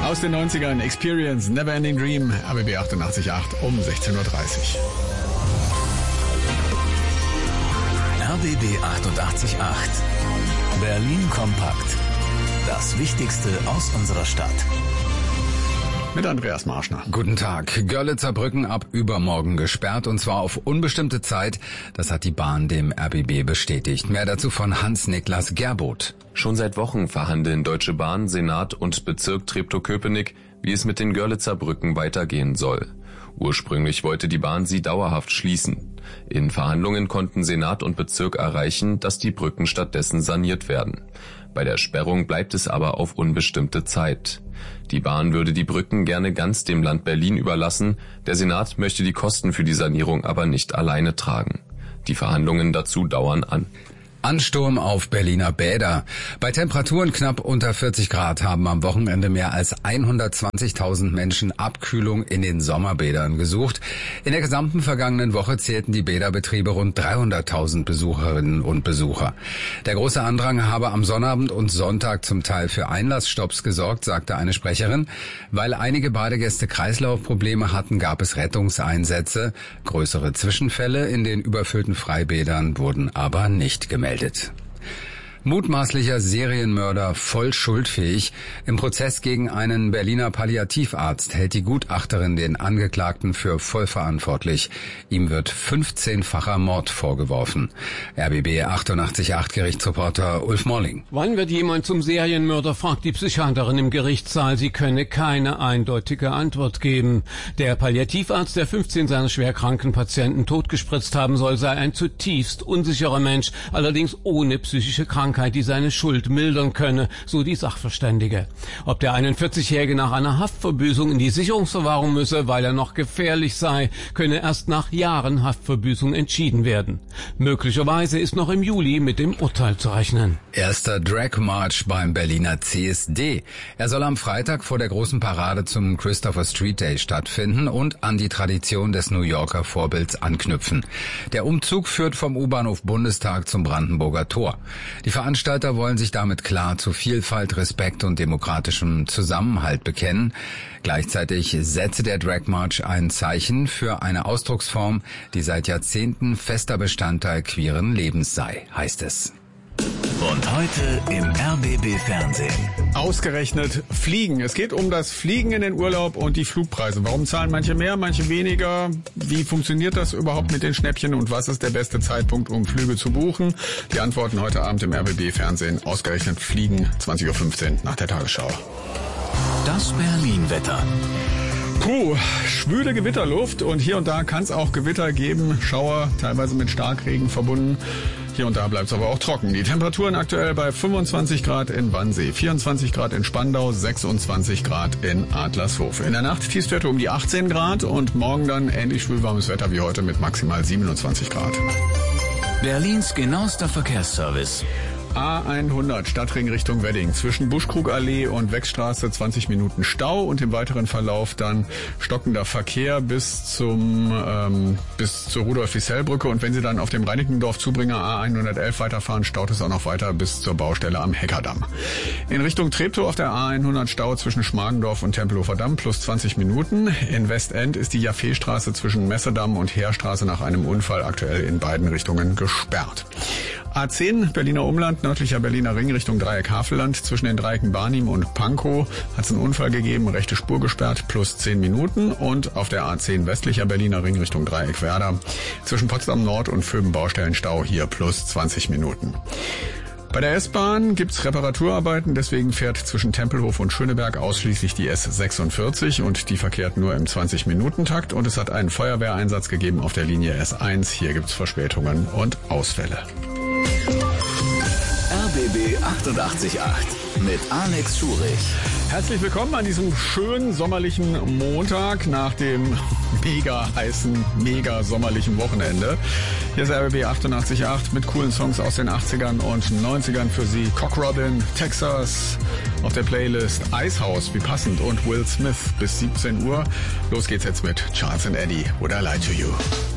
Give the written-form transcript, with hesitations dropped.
Aus den 90ern, Experience, Neverending Dream, RBB 88.8 um 16.30 Uhr. RBB 88.8 Berlin kompakt. Das Wichtigste aus unserer Stadt. Mit Andreas Marschner. Guten Tag. Görlitzer Brücken ab übermorgen gesperrt und zwar auf unbestimmte Zeit. Das hat die Bahn dem RBB bestätigt. Mehr dazu von Hans-Niklas Gerboth. Schon seit Wochen verhandeln Deutsche Bahn, Senat und Bezirk Treptow-Köpenick, wie es mit den Görlitzer Brücken weitergehen soll. Ursprünglich wollte die Bahn sie dauerhaft schließen. In Verhandlungen konnten Senat und Bezirk erreichen, dass die Brücken stattdessen saniert werden. Bei der Sperrung bleibt es aber auf unbestimmte Zeit. Die Bahn würde die Brücken gerne ganz dem Land Berlin überlassen, der Senat möchte die Kosten für die Sanierung aber nicht alleine tragen. Die Verhandlungen dazu dauern an. Ansturm auf Berliner Bäder. Bei Temperaturen knapp unter 40 Grad haben am Wochenende mehr als 120.000 Menschen Abkühlung in den Sommerbädern gesucht. In der gesamten vergangenen Woche zählten die Bäderbetriebe rund 300.000 Besucherinnen und Besucher. Der große Andrang habe am Sonnabend und Sonntag zum Teil für Einlassstopps gesorgt, sagte eine Sprecherin. Weil einige Badegäste Kreislaufprobleme hatten, gab es Rettungseinsätze. Größere Zwischenfälle in den überfüllten Freibädern wurden aber nicht gemeldet. Mutmaßlicher Serienmörder voll schuldfähig. Im Prozess gegen einen Berliner Palliativarzt hält die Gutachterin den Angeklagten für vollverantwortlich. Ihm wird 15-facher Mord vorgeworfen. RBB 88.8 Gerichtsreporter Ulf Molling. Wann wird jemand zum Serienmörder, fragt die Psychiaterin im Gerichtssaal. Sie könne keine eindeutige Antwort geben. Der Palliativarzt, der 15 seiner schwerkranken Patienten totgespritzt haben soll, sei ein zutiefst unsicherer Mensch, allerdings ohne psychische Krankheit, die seine Schuld mildern könne, so die Sachverständige. Ob der 41-Jährige nach einer Haftverbüßung in die Sicherungsverwahrung müsse, weil er noch gefährlich sei, könne erst nach Jahren Haftverbüßung entschieden werden. Möglicherweise ist noch im Juli mit dem Urteil zu rechnen. Erster Drag March beim Berliner CSD. Er soll am Freitag vor der großen Parade zum Christopher Street Day stattfinden und an die Tradition des New Yorker Vorbilds anknüpfen. Der Umzug führt vom U-Bahnhof Bundestag zum Brandenburger Tor. Die Veranstalter wollen sich damit klar zu Vielfalt, Respekt und demokratischem Zusammenhalt bekennen. Gleichzeitig setze der Drag March ein Zeichen für eine Ausdrucksform, die seit Jahrzehnten fester Bestandteil queeren Lebens sei, heißt es. Und heute im RBB Fernsehen. Ausgerechnet Fliegen. Es geht um das Fliegen in den Urlaub und die Flugpreise. Warum zahlen manche mehr, manche weniger? Wie funktioniert das überhaupt mit den Schnäppchen und was ist der beste Zeitpunkt, um Flüge zu buchen? Die Antworten heute Abend im RBB Fernsehen. Ausgerechnet Fliegen, 20.15 Uhr nach der Tagesschau. Das Berlin-Wetter. Schwüle Gewitterluft und hier und da kann es auch Gewitter geben. Schauer, teilweise mit Starkregen verbunden. Hier und da bleibt es aber auch trocken. Die Temperaturen aktuell bei 25 Grad in Wannsee, 24 Grad in Spandau, 26 Grad in Adlershof. In der Nacht Tiefstwerte um die 18 Grad und morgen dann ähnlich schwülwarmes Wetter wie heute mit maximal 27 Grad. Berlins genauester Verkehrsservice. A100 Stadtring Richtung Wedding. Zwischen Buschkrugallee und Wechstraße 20 Minuten Stau und im weiteren Verlauf dann stockender Verkehr bis zur Rudolf-Wiesel-Brücke. Und wenn Sie dann auf dem Reinickendorf-Zubringer A111 weiterfahren, staut es auch noch weiter bis zur Baustelle am Heckerdamm. In Richtung Treptow auf der A100 Stau zwischen Schmargendorf und Tempelhofer Damm plus 20 Minuten. In Westend ist die Jaffeestraße zwischen Messedamm und Heerstraße nach einem Unfall aktuell in beiden Richtungen gesperrt. A10 Berliner Umland, nördlicher Berliner Ring Richtung Dreieck Havelland. Zwischen den Dreiecken Barnim und Pankow hat es einen Unfall gegeben, rechte Spur gesperrt, plus 10 Minuten. Und auf der A10 westlicher Berliner Ring Richtung Dreieck Werder. Zwischen Potsdam Nord und Vöben Baustellenstau hier plus 20 Minuten. Bei der S-Bahn gibt's Reparaturarbeiten, deswegen fährt zwischen Tempelhof und Schöneberg ausschließlich die S46 und die verkehrt nur im 20-Minuten-Takt. Und es hat einen Feuerwehreinsatz gegeben auf der Linie S1. Hier gibt's Verspätungen und Ausfälle. RBB 88.8 mit Alex Schurich. Herzlich willkommen an diesem schönen sommerlichen Montag nach dem mega heißen, mega sommerlichen Wochenende. Hier ist RBB 88.8 mit coolen Songs aus den 80ern und 90ern für Sie. Cock Robin, Texas auf der Playlist, Icehouse, wie passend, und Will Smith bis 17 Uhr. Los geht's jetzt mit Charles and Eddie, Would I Lie to You?